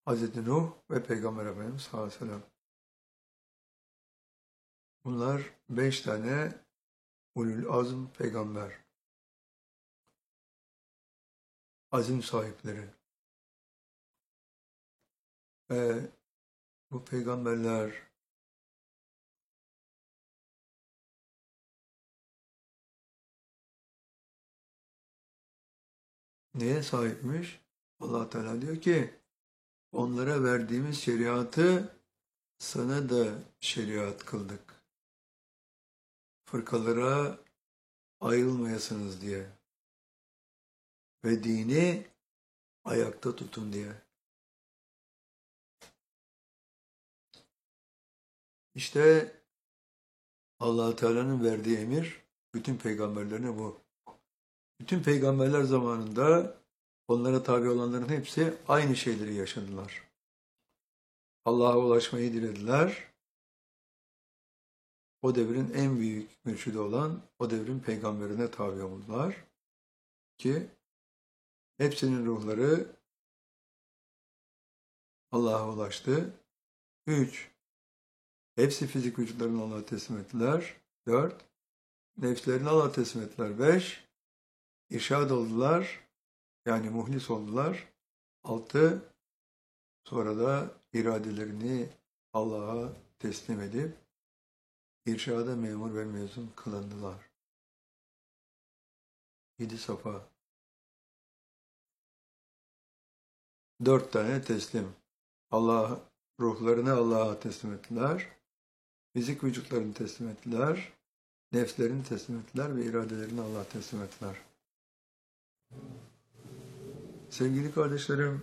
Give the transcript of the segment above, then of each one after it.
Hazreti Nuh ve Peygamber Efendimiz sallallahu aleyhi ve sellem. Bunlar 5 tane ulul azm peygamber, azim sahipleri. Ve bu peygamberler neye sahipmiş? Allah Teala diyor ki onlara verdiğimiz şeriatı sana da şeriat kıldık. Fırkalara ayrılmayasınız diye ve dini ayakta tutun diye. İşte Allah Teala'nın verdiği emir bütün peygamberlerine bu. Bütün peygamberler zamanında onlara tabi olanların hepsi aynı şeyleri yaşadılar. Allah'a ulaşmayı dilediler. O devrin en büyük mürşidi olan o devrin peygamberine tabi oldular. Ki hepsinin ruhları Allah'a ulaştı. 3. Hepsi fizik vücutlarını Allah'a teslim ettiler. 4. Nefslerini Allah'a teslim ettiler. 5. İrşad oldular. Yani muhlis oldular. 6. Sonra da iradelerini Allah'a teslim edip irşada memur ve mezun kılındılar. 7 safa. 4 tane teslim. Allah ruhlarını Allah'a teslim ettiler. Fizik vücutlarını teslim ettiler. Nefslerini teslim ettiler ve iradelerini Allah'a teslim ettiler. Sevgili kardeşlerim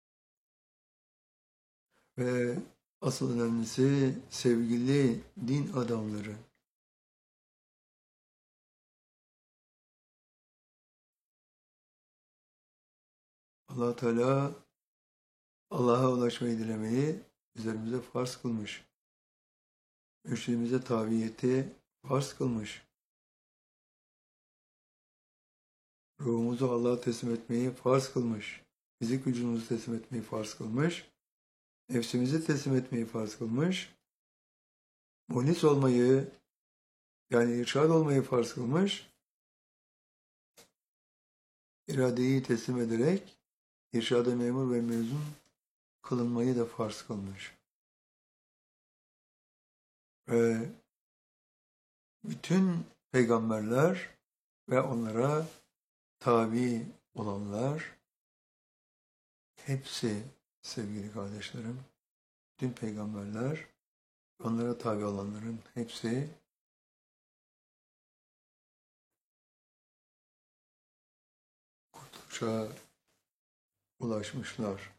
ve asıl önemlisi sevgili din adamları. Allah Teala Allah'a ulaşmayı dilemeyi üzerimize farz kılmış. Mürşidimize tabiyeti farz kılmış. Ruhumuzu Allah'a teslim etmeyi farz kılmış. Fizik vücudumuzu teslim etmeyi farz kılmış. Nefsimizi teslim etmeyi farz kılmış. Muhlis olmayı, yani irşad olmayı farz kılmış. İradeyi teslim ederek irşada memur ve mezun kılınmayı da farz kılmış. Ve bütün peygamberler ve onlara tabi olanlar hepsi sevgili kardeşlerim, bütün peygamberler, onlara tabi olanların hepsi kurtuluşa ulaşmışlar.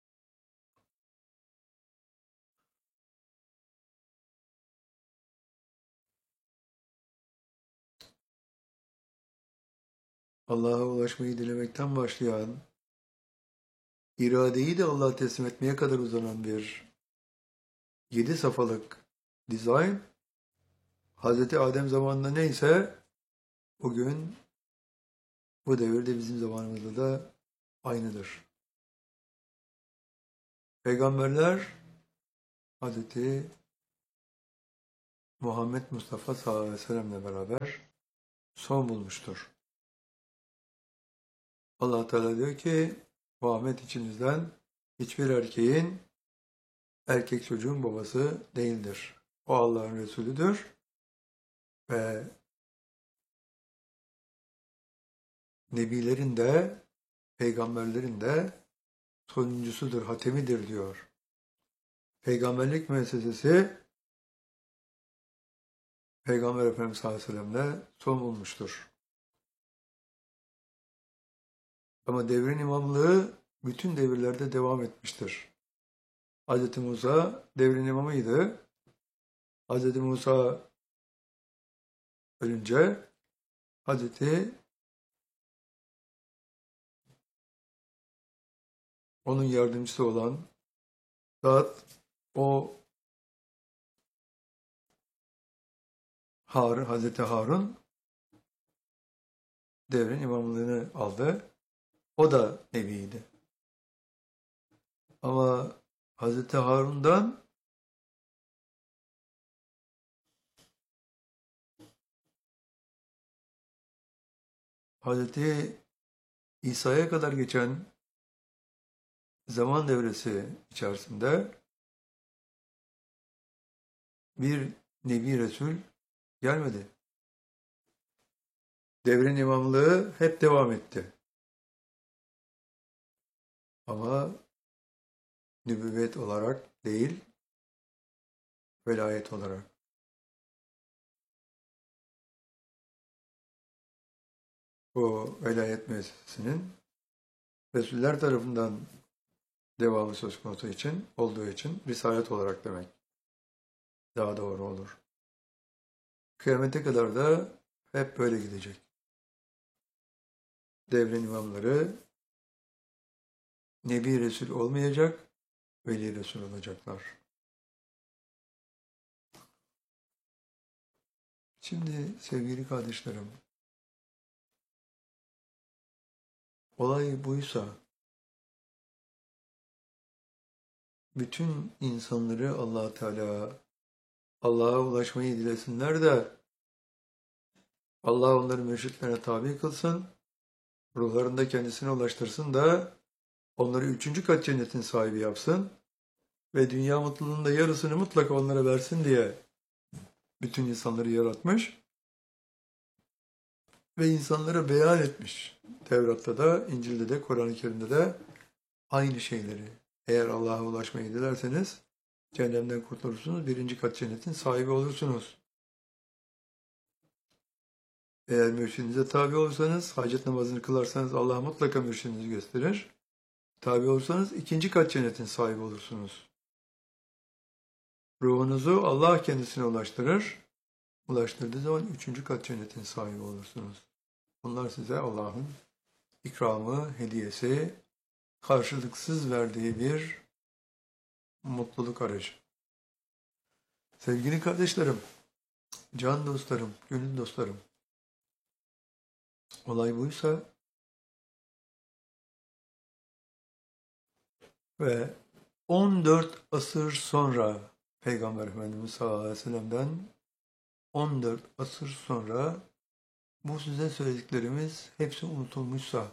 Allah'a ulaşmayı dilemekten başlayan, iradeyi de Allah'a teslim etmeye kadar uzanan bir 7 safhalık dizayn, Hz. Adem zamanında neyse, bugün bu devirde bizim zamanımızda da aynıdır. Peygamberler Hz. Muhammed Mustafa sallallahu aleyhi ve sellem'le beraber son bulmuştur. Allah Teala diyor ki Muhammed içinizden hiçbir erkeğin erkek çocuğun babası değildir. O Allah'ın Resulüdür ve nebilerin de peygamberlerin de sonuncusudur, hatemidir diyor. Peygamberlik müessesesi Peygamber Efendimiz sallallahu aleyhi ve sellem'le son bulmuştur. Ama devrin imamlığı bütün devirlerde devam etmiştir. Hz. Musa devrin imamıydı. Hz. Musa ölünce Hz. onun yardımcısı olan zat o Hz. Harun devrin imamlığını aldı. O da nebiydi. Ama Hazreti Harun'dan Hazreti İsa'ya kadar geçen zaman devresi içerisinde bir Nebi Resul gelmedi. Devrin imamlığı hep devam etti. Ama nübüvvet olarak değil, velayet olarak. Bu velayet müessesesinin Resuller tarafından devamı söz konusu olduğu için risalet olarak demek daha doğru olur. Kıyamete kadar da hep böyle gidecek. Devrin imamları Nebi Resul olmayacak, Veli Resul olacaklar. Şimdi sevgili kardeşlerim, olay buysa, bütün insanları Allah Teala Allah'a ulaşmayı dilesinler de Allah onları mürşitlerine tabi kılsın, ruhlarında kendisine ulaştırsın da onları 3. kat cennetin sahibi yapsın ve dünya mutluluğunun da yarısını mutlaka onlara versin diye bütün insanları yaratmış ve insanlara beyan etmiş. Tevrat'ta da, İncil'de de, Kur'an-ı Kerim'de de aynı şeyleri. Eğer Allah'a ulaşmayı dilerseniz cehennemden kurtulursunuz, 1. kat cennetin sahibi olursunuz. Eğer mürşidinize tabi olursanız, hacet namazını kılarsanız Allah mutlaka mürşidinizi gösterir. Tabi olursanız 2. kat cennetin sahibi olursunuz. Ruhunuzu Allah kendisine ulaştırır. Ulaştırdığı zaman 3. kat cennetin sahibi olursunuz. Bunlar size Allah'ın ikramı, hediyesi, karşılıksız verdiği bir mutluluk aracı. Sevgili kardeşlerim, can dostlarım, gönül dostlarım, olay buysa ve 14 asır sonra Peygamber Efendimiz sallallahu aleyhi ve sellem'den 14 asır sonra bu size söylediklerimiz hepsi unutulmuşsa,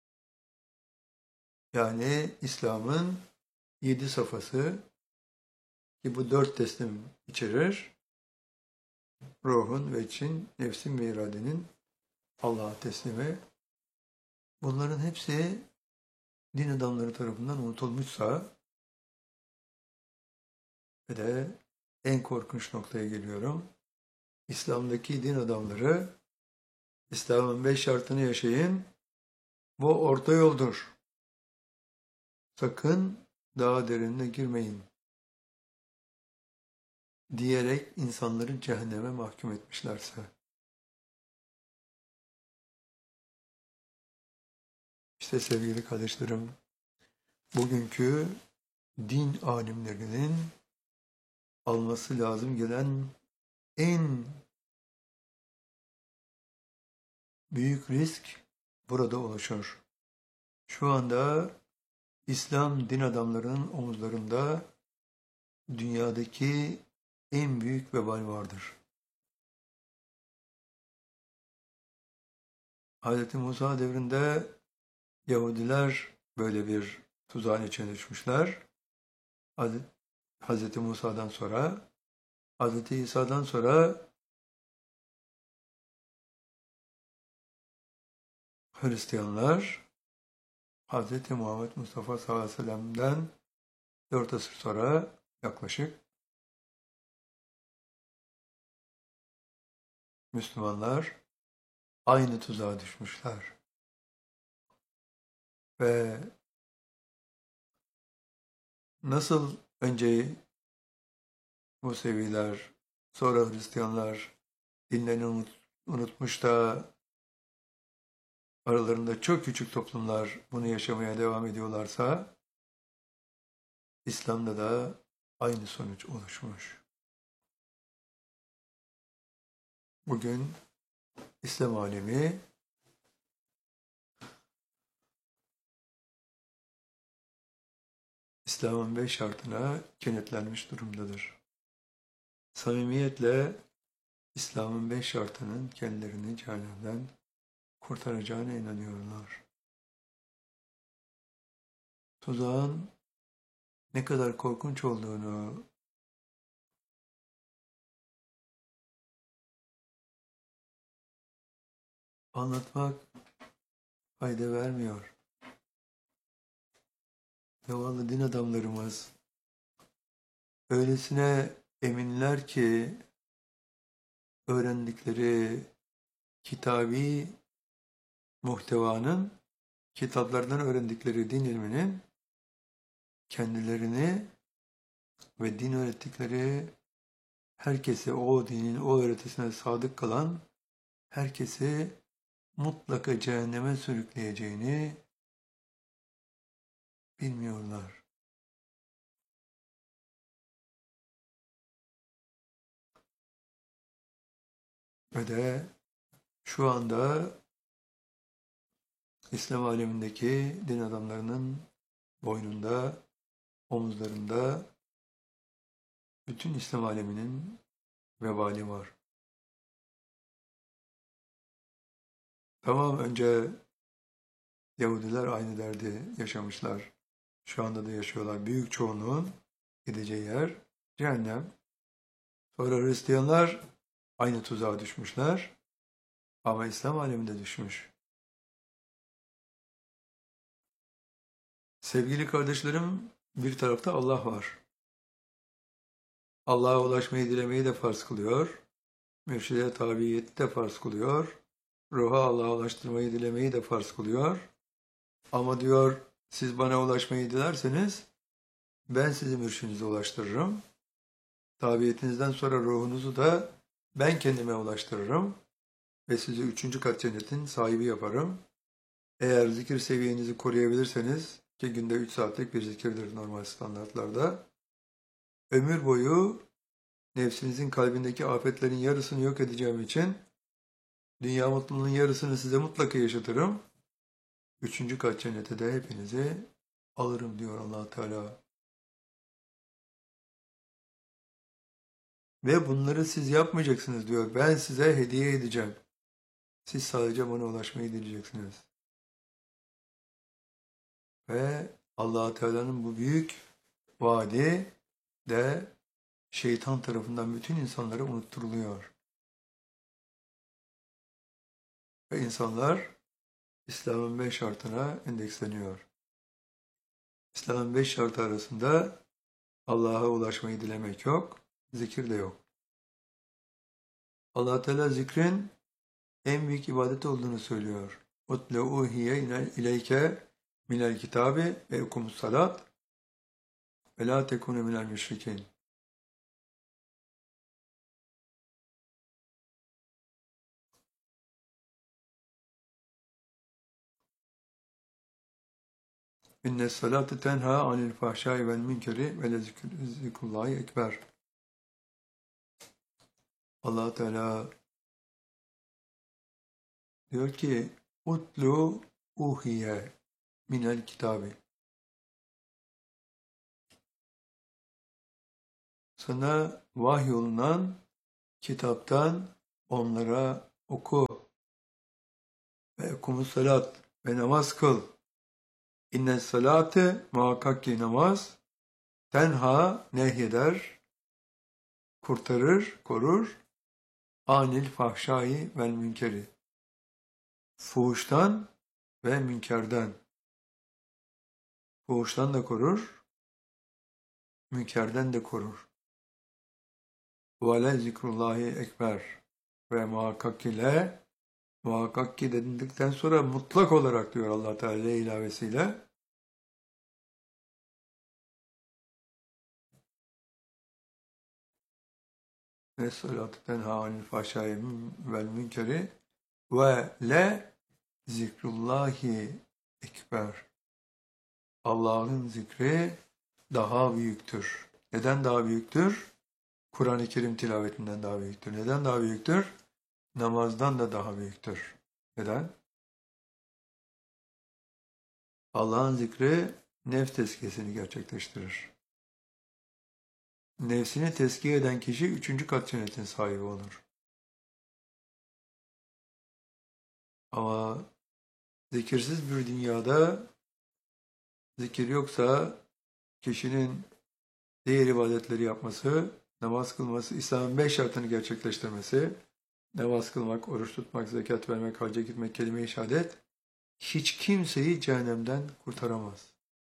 yani İslam'ın 7 safhası ki bu 4 teslim içerir, ruhun ve için, nefsin ve iradenin Allah'a teslimi, bunların hepsi din adamları tarafından unutulmuşsa ve de en korkunç noktaya geliyorum. İslam'daki din adamları İslam'ın 5 şartını yaşayın, bu orta yoldur. Sakın daha derinine girmeyin diyerek insanları cehenneme mahkum etmişlerse. İşte sevgili kardeşlerim, bugünkü din alimlerinin alması lazım gelen en büyük risk burada oluşur. Şu anda İslam din adamlarının omuzlarında dünyadaki en büyük vebal vardır. Hz. Musa devrinde Yahudiler böyle bir tuzağın içine düşmüşler. Hz. Musa'dan sonra, Hz. İsa'dan sonra Hristiyanlar, Hz. Muhammed Mustafa sallallahu aleyhi ve sellem'den 4 asır sonra yaklaşık Müslümanlar aynı tuzağa düşmüşler. Ve nasıl önce Museviler, sonra Hristiyanlar dinlerini unutmuş da aralarında çok küçük toplumlar bunu yaşamaya devam ediyorlarsa, İslam'da da aynı sonuç oluşmuş. Bugün İslam alemi İslam'ın 5 şartına kenetlenmiş durumdadır. Samimiyetle İslam'ın 5 şartının kendilerini cehennemden kurtaracağına inanıyorlar. Tuzağın ne kadar korkunç olduğunu anlatmak fayda vermiyor. Zavallı din adamlarımız öylesine eminler ki öğrendikleri kitabi muhtevanın, kitaplardan öğrendikleri din ilminin kendilerini ve din öğrettikleri herkese, o dinin o öğretisine sadık kalan herkesi mutlaka cehenneme sürükleyeceğini bilmiyorlar. Ve de şu anda İslam alemindeki din adamlarının boynunda, omuzlarında bütün İslam aleminin vebali var. Tamam, önce Yahudiler aynı derdi yaşamışlar. Şu anda da yaşıyorlar. Büyük çoğunluğun gideceği yer cehennem. Sonra Hristiyanlar aynı tuzağa düşmüşler. Ama İslam aleminde düşmüş. Sevgili kardeşlerim, bir tarafta Allah var. Allah'a ulaşmayı dilemeyi de farz kılıyor. Mürşide tabiyeti de farz kılıyor. Ruha Allah'a ulaştırmayı dilemeyi de farz kılıyor. Ama diyor, siz bana ulaşmayı dilerseniz ben sizi mürşidinize ulaştırırım. Tabiyetinizden sonra ruhunuzu da ben kendime ulaştırırım ve sizi 3. kat cennetin sahibi yaparım. Eğer zikir seviyenizi koruyabilirseniz, ki günde 3 saatlik bir zikirdir normal standartlarda, ömür boyu nefsinizin kalbindeki afetlerin yarısını yok edeceğim için dünya mutluluğunun yarısını size mutlaka yaşatırım. 3. kat cennete de hepinizi alırım diyor Allah Teala. Ve bunları siz yapmayacaksınız diyor. Ben size hediye edeceğim. Siz sadece bana ulaşmayı dileyeceksiniz. Ve Allah Teala'nın bu büyük vaadi de şeytan tarafından bütün insanlara unutturuluyor. Ve insanlar İslam'ın 5 şartına endeksleniyor. İslam'ın 5 şartı arasında Allah'a ulaşmayı dilemek yok, zikir de yok. Allah Teala zikrin en büyük ibadet olduğunu söylüyor. Utle uhiye ileyke minel kitabi ve ekumus salat ve la tekune minel müşrikin. İnne salate tenha anil fahşai vel münkeri ve lezikrullahi ekber. Allah Teala diyor ki utlu uhiye minel kitabi. Sana vahyolunan kitaptan onlara oku. Ve ekumus salat ve namaz kıl. İnne salate muhakkak ki namaz tenha nehyeder, kurtarır, korur. Anil fahşai vel münkeri. Fuhuştan ve münkerden. Fuhuştan da korur, münkerden de korur. Ve le zikrullahi ekber. Ve muhakkak ki dedikten sonra mutlak olarak diyor Allah Teala ilavesiyle, ve salatü tenha anil fahşai vel münkeri ve le zikrullahi ekber. Allah'ın zikri daha büyüktür. Neden daha büyüktür? Kur'an-ı Kerim tilavetinden daha büyüktür. Neden daha büyüktür? Namazdan da daha büyüktür. Neden? Allah'ın zikri nefs tezkiyesini gerçekleştirir. Nefsini tezkiye eden kişi 3. kat cennetin sahibi olur. Ama zikirsiz bir dünyada, zikir yoksa kişinin diğer ibadetleri yapması, namaz kılması, İslam'ın 5 şartını gerçekleştirmesi, namaz kılmak, oruç tutmak, zekat vermek, hacca gitmek, kelime-i şehadet, hiç kimseyi cehennemden kurtaramaz.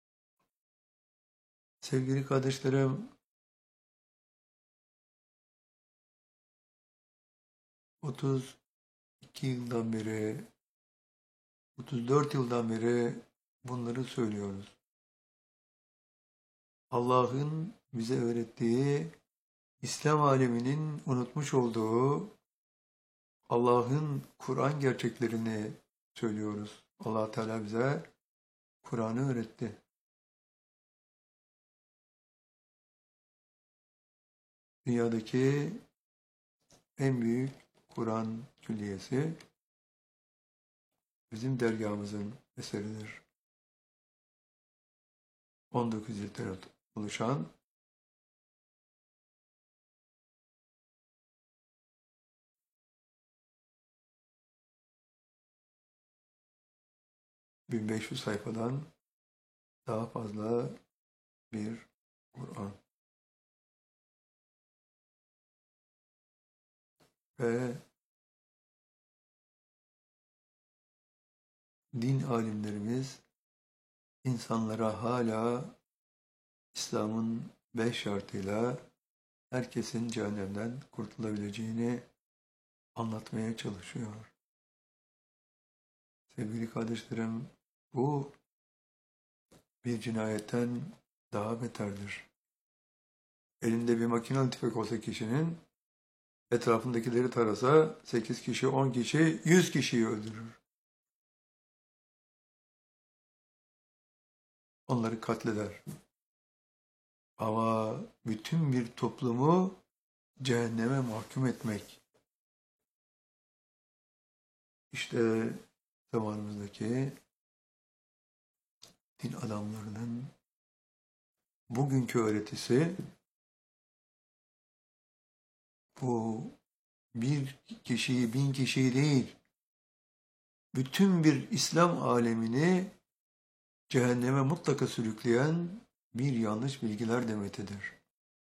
Sevgili kardeşlerim, 32 yıldan beri, 34 yıldan beri bunları söylüyoruz. Allah'ın bize öğrettiği, İslam aleminin unutmuş olduğu Allah'ın Kur'an gerçeklerini söylüyoruz. Allah Teala bize Kur'an'ı öğretti. Dünyadaki en büyük Kur'an külliyesi bizim dergahımızın eseridir. 19 ciltten oluşan 1500 sayfadan daha fazla bir Kur'an. Ve din alimlerimiz insanlara hala İslam'ın 5 şartıyla herkesin cehennemden kurtulabileceğini anlatmaya çalışıyor. Sevgili kardeşlerim, bu bir cinayetten daha beterdir. Elinde bir makinalı tüfek olsa kişinin, etrafındakileri tarasa 8 kişi, 10 kişi, 100 kişiyi öldürür. Onları katleder. Ama bütün bir toplumu cehenneme mahkum etmek, işte zamanımızdaki din adamlarının bugünkü öğretisi, bu bir kişiyi, 1000 kişiyi değil, bütün bir İslam alemini cehenneme mutlaka sürükleyen bir yanlış bilgiler demetidir.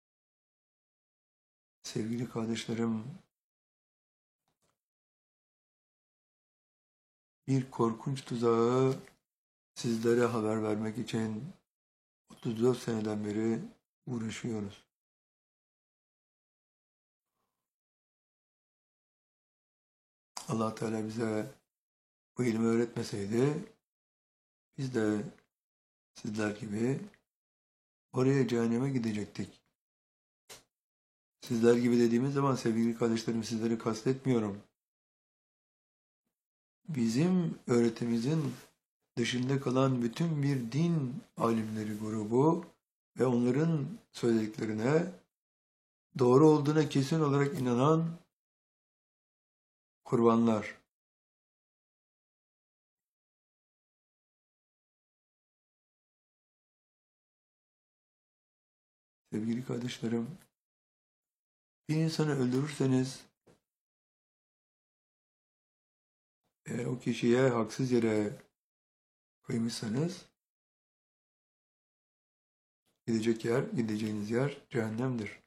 Sevgili kardeşlerim, bir korkunç tuzağı sizlere haber vermek için 34 seneden beri uğraşıyoruz. Allah Teala bize bu ilmi öğretmeseydi, biz de sizler gibi oraya cehenneme gidecektik. Sizler gibi dediğimiz zaman sevgili kardeşlerim, sizleri kastetmiyorum. Bizim öğretimizin dışında kalan bütün bir din alimleri grubu ve onların söylediklerine doğru olduğuna kesin olarak inanan kurbanlar. Sevgili kardeşlerim, bir insanı öldürürseniz, o kişiye haksız yere kıymışsanız, gideceğiniz yer cehennemdir.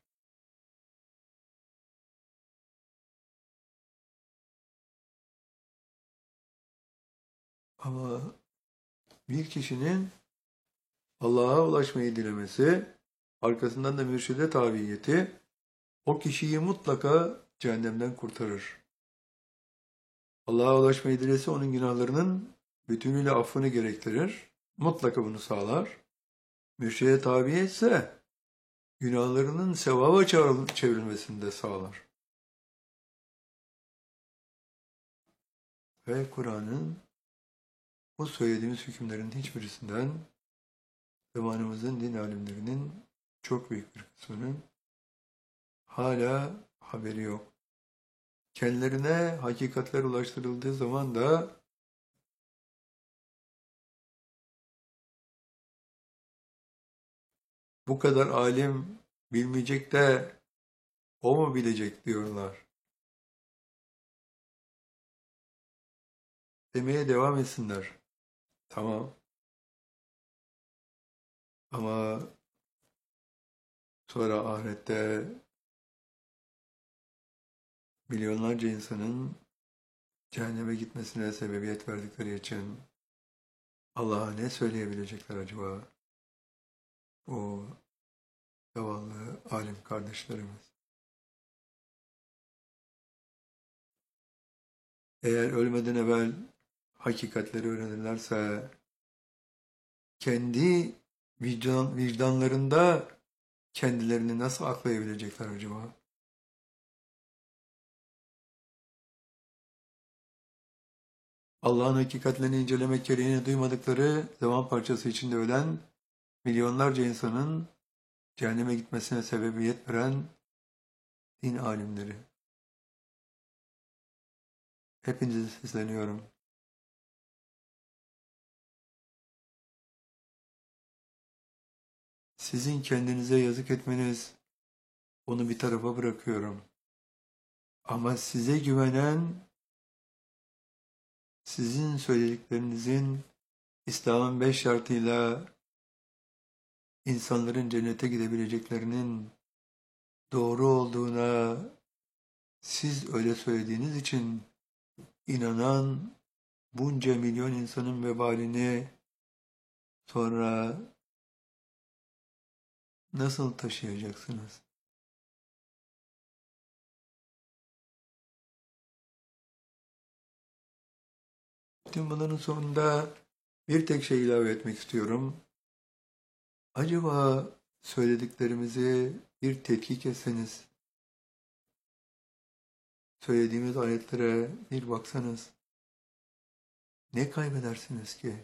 Ama bir kişinin Allah'a ulaşmayı dilemesi, arkasından da mürşide tabiyeti, o kişiyi mutlaka cehennemden kurtarır. Allah'a ulaşmayı dilese onun günahlarının bütünüyle affını gerektirir. Mutlaka bunu sağlar. Mürşide tabi ise günahlarının sevaba çevrilmesini de sağlar. Ve Kur'an'ın bu söylediğimiz hükümlerin hiçbirisinden zamanımızın din alimlerinin çok büyük bir kısmının hala haberi yok. Kendilerine hakikatler ulaştırıldığı zaman da Bu kadar alim bilmeyecek de o mu bilecek diyorlar. Demeye devam etsinler. Tamam. Ama sonra ahirette milyonlarca insanın cehenneme gitmesine sebebiyet verdikleri için Allah'a ne söyleyebilecekler acaba? O zavallı alim kardeşlerimiz. Eğer ölmeden evvel hakikatleri öğrenirlerse kendi vicdanlarında kendilerini nasıl aklayabilecekler acaba? Allah'ın hakikatlerini incelemek gereğini duymadıkları zaman parçası içinde ölen milyonlarca insanın cehenneme gitmesine sebebiyet veren din alimleri. Hepinize sesleniyorum. Sizin kendinize yazık etmeniz, onu bir tarafa bırakıyorum. Ama size güvenen, sizin söylediklerinizin İslam'ın 5 şartıyla insanların cennete gidebileceklerinin doğru olduğuna siz öyle söylediğiniz için inanan bunca milyon insanın vebalini sonra nasıl taşıyacaksınız? Tüm bunların sonunda bir tek şey ilave etmek istiyorum. Acaba söylediklerimizi bir tetkik etseniz, söylediğimiz ayetlere bir baksanız, ne kaybedersiniz ki?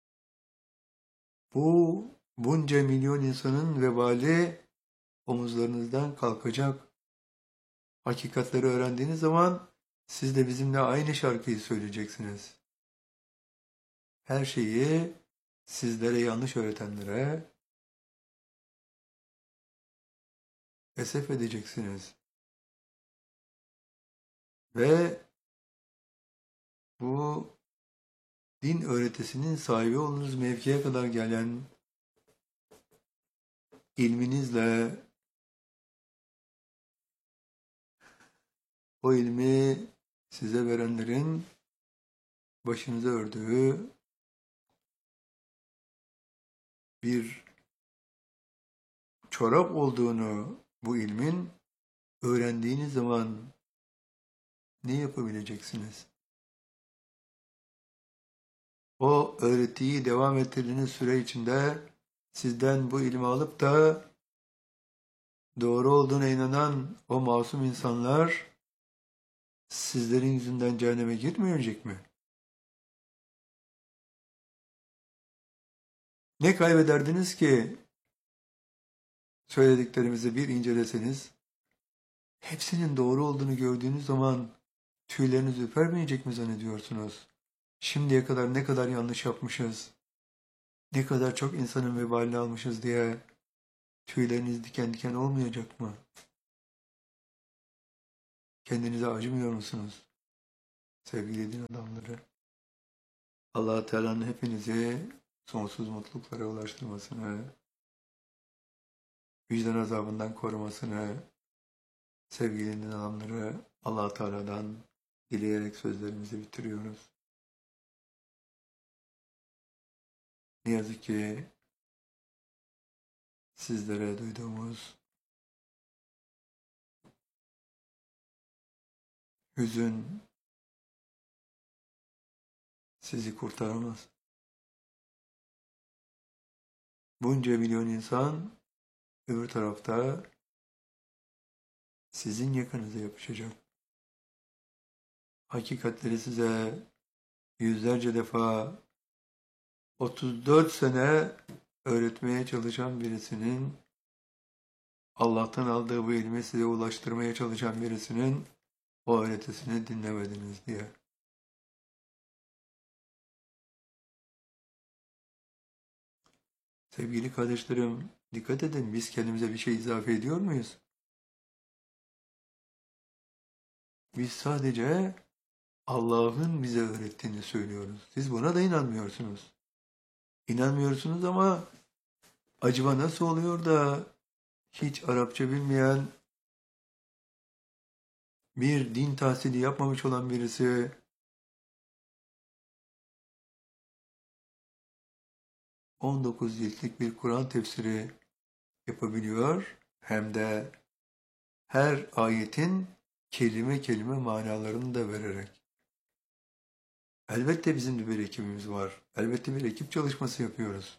Bu bunca milyon insanın vebali omuzlarınızdan kalkacak. Hakikatleri öğrendiğiniz zaman siz de bizimle aynı şarkıyı söyleyeceksiniz. Her şeyi sizlere yanlış öğretenlere esef edeceksiniz. Ve bu din öğretisinin sahibi olduğunuz mevkiye kadar gelen ilminizle o ilmi size verenlerin başınıza ördüğü bir çorap olduğunu bu ilmin öğrendiğiniz zaman ne yapabileceksiniz? O öğretiyi devam ettirdiğiniz süre içinde sizden bu ilmi alıp da doğru olduğuna inanan o masum insanlar sizlerin yüzünden cehenneme girmeyecek mi? Ne kaybederdiniz ki söylediklerimizi bir inceleseniz, hepsinin doğru olduğunu gördüğünüz zaman tüyleriniz ürpermeyecek mi zannediyorsunuz? Şimdiye kadar ne kadar yanlış yapmışız, ne kadar çok insanın vebalini almışız diye tüyleriniz diken diken olmayacak mı? Kendinize acımıyor musunuz sevgili din adamları? Allah Teala'nın hepinizi sonsuz mutluluklara ulaştırmasını, vicdan azabından korumasını, sevgili din adamları, Allah Teala'dan dileyerek sözlerimizi bitiriyoruz. Ne yazık ki sizlere duyduğumuz hüzün sizi kurtaramaz. Bunca milyon insan öbür tarafta sizin yakınıza yapışacak. Hakikatleri size yüzlerce defa 34 sene öğretmeye çalışan birisinin, Allah'tan aldığı bu ilmi size ulaştırmaya çalışan birisinin o öğretisini dinlemediniz diye. Sevgili kardeşlerim, dikkat edin, biz kendimize bir şey izafe ediyor muyuz? Biz sadece Allah'ın bize öğrettiğini söylüyoruz. Siz buna da inanmıyorsunuz. İnanmıyorsunuz ama acaba nasıl oluyor da hiç Arapça bilmeyen, bir din tahsili yapmamış olan birisi 19 ciltlik bir Kur'an tefsiri yapabiliyor, hem de her ayetin kelime kelime manalarını da vererek. Elbette bizim de bir ekibimiz var. Elbette bir ekip çalışması yapıyoruz.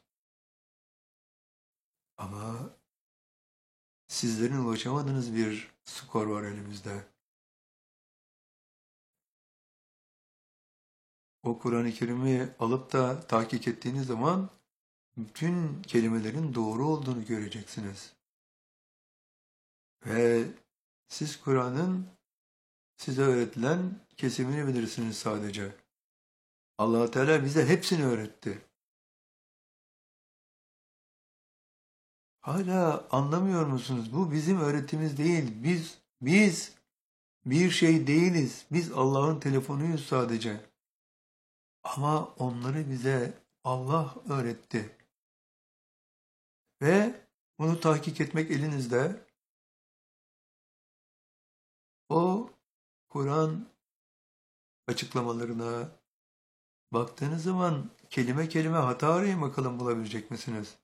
Ama sizlerin ulaşamadığınız bir skor var elimizde. O Kur'an-ı Kerim'i alıp da tahkik ettiğiniz zaman bütün kelimelerin doğru olduğunu göreceksiniz. Ve siz Kur'an'ın size öğretilen kesimini bilirsiniz sadece. Allah Teala bize hepsini öğretti. Hala anlamıyor musunuz? Bu bizim öğretimiz değil. Biz bir şey değiliz. Biz Allah'ın telefonuyuz sadece. Ama onları bize Allah öğretti. Ve bunu tahkik etmek elinizde. O Kur'an açıklamalarına baktığınız zaman kelime kelime hata arayın bakalım, bulabilecek misiniz?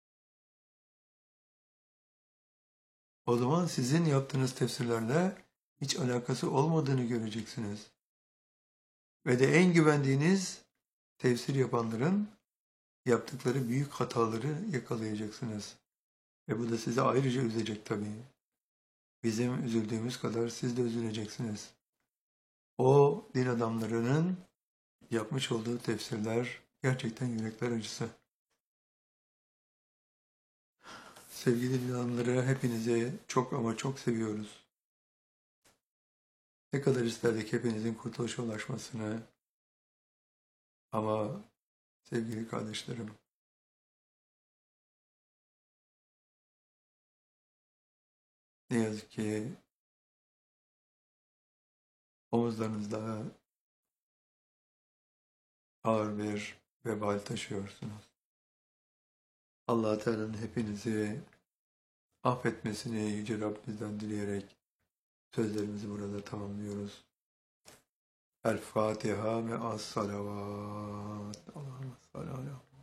O zaman sizin yaptığınız tefsirlerle hiç alakası olmadığını göreceksiniz. Ve de en güvendiğiniz tefsir yapanların yaptıkları büyük hataları yakalayacaksınız. Ve bu da sizi ayrıca üzecek tabii. Bizim üzüldüğümüz kadar siz de üzüleceksiniz. O din adamlarının yapmış olduğu tefsirler gerçekten yürekler acısı. Sevgili din adamları, hepinizi çok ama çok seviyoruz. Ne kadar isterdik hepinizin kurtuluşa ulaşmasını. Ama sevgili kardeşlerim, ne yazık ki omuzlarınızda ağır bir vebal taşıyorsunuz. Allah Teala'nın hepinizi affetmesini Yüce Rabbimizden dileyerek sözlerimizi burada tamamlıyoruz. El Fatiha ve as salavat. Allahümme salli ala